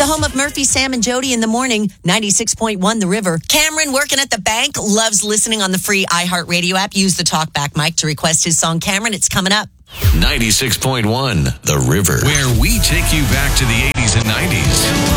The home of Murphy, Sam, and Jody in the morning, 96.1 The River. Cameron, working at the bank, loves listening on the free iHeartRadio app. Use the talkback mic to request his song, Cameron. It's coming up. 96.1 The River, where we take you back to the 80s and 90s.